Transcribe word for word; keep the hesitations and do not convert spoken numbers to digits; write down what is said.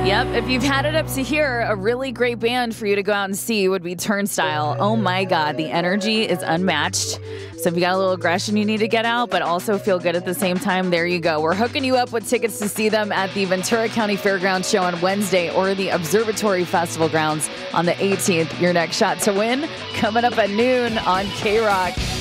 Yep, if you've had it up to here, a really great band for you to go out and see would be Turnstile. Oh my God, the energy is unmatched. So if you got a little aggression you need to get out, but also feel good at the same time, there you go. We're hooking you up with tickets to see them at the Ventura County Fairgrounds show on Wednesday or the Observatory Festival grounds on the eighteenth. Your next shot to win coming up at noon on K-Rock.